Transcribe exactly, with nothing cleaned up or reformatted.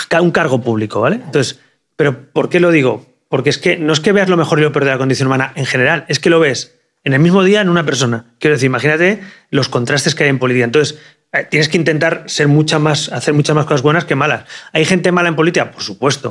un cargo público, ¿vale? Entonces, ¿pero por qué lo digo? Porque es que no es que veas lo mejor y lo peor de la condición humana en general, es que lo ves en el mismo día en una persona. Quiero decir, imagínate los contrastes que hay en política. Entonces, eh, tienes que intentar ser mucha más, hacer muchas más cosas buenas que malas. ¿Hay gente mala en política? Por supuesto.